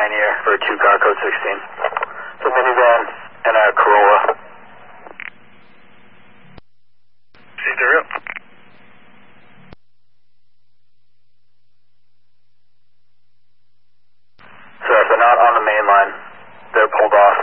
Pioneer for 2 car code 16. It's a minivan and a Corolla. See the route. So they're not on the main line. They're pulled off